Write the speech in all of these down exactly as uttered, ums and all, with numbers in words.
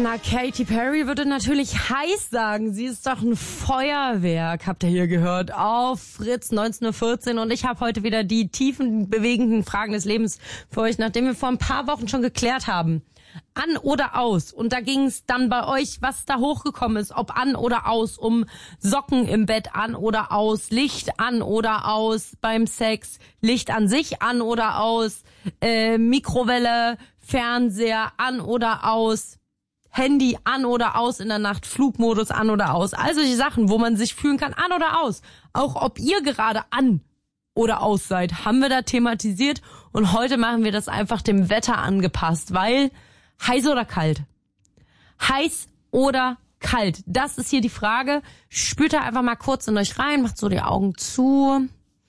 Na, Katy Perry würde natürlich heiß sagen. Sie ist doch ein Feuerwerk, habt ihr hier gehört, auf Fritz neunzehn Uhr vierzehn. Und ich habe heute wieder die tiefen, bewegenden Fragen des Lebens für euch, nachdem wir vor ein paar Wochen schon geklärt haben. An oder aus? Und da ging es dann bei euch, was da hochgekommen ist, ob an oder aus, um Socken im Bett, an oder aus, Licht an oder aus beim Sex, Licht an sich an oder aus, äh, Mikrowelle, Fernseher an oder aus, Handy an oder aus in der Nacht, Flugmodus an oder aus. All solche Sachen, wo man sich fühlen kann, an oder aus. Auch ob ihr gerade an oder aus seid, haben wir da thematisiert. Und heute machen wir das einfach dem Wetter angepasst, weil heiß oder kalt? Heiß oder kalt? Das ist hier die Frage. Spürt da einfach mal kurz in euch rein, macht so die Augen zu.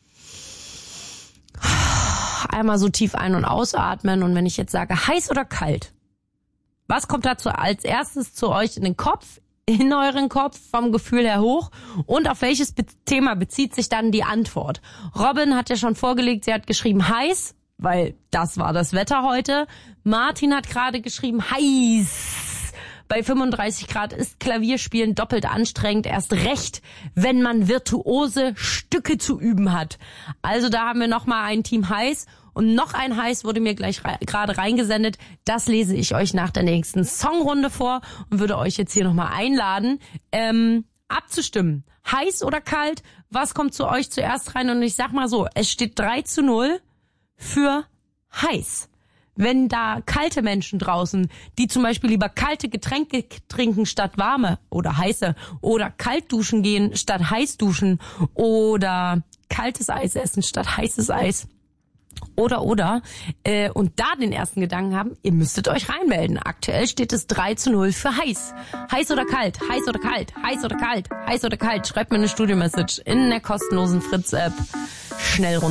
Einmal so tief ein- und ausatmen. Und wenn ich jetzt sage heiß oder kalt, was kommt dazu als erstes zu euch in den Kopf, in euren Kopf, vom Gefühl her hoch? Und auf welches Be- Thema bezieht sich dann die Antwort? Robin hat ja schon vorgelegt, sie hat geschrieben heiß, weil das war das Wetter heute. Martin hat gerade geschrieben heiß. Bei fünfunddreißig Grad ist Klavierspielen doppelt anstrengend, erst recht, wenn man virtuose Stücke zu üben hat. Also da haben wir nochmal ein Team heiß. Und noch ein heiß wurde mir gleich re- gerade reingesendet. Das lese ich euch nach der nächsten Songrunde vor und würde euch jetzt hier nochmal einladen, ähm, abzustimmen. Heiß oder kalt? Was kommt zu euch zuerst rein? Und ich sag mal so, es steht drei zu null für heiß. Wenn da kalte Menschen draußen, die zum Beispiel lieber kalte Getränke trinken statt warme oder heiße oder kalt duschen gehen statt heiß duschen oder kaltes Eis essen statt heißes Eis, Oder, oder, äh, und da den ersten Gedanken haben, ihr müsstet euch reinmelden. Aktuell steht es drei zu null für heiß. Heiß oder kalt, heiß oder kalt, heiß oder kalt, heiß oder kalt. Schreibt mir eine Studio-Message in der kostenlosen Fritz-App. Schnell runter.